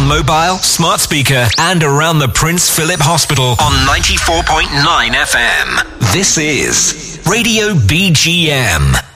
mobile, smart speaker, and around the Prince Philip Hospital on 94.9 FM. This is Radio BGM.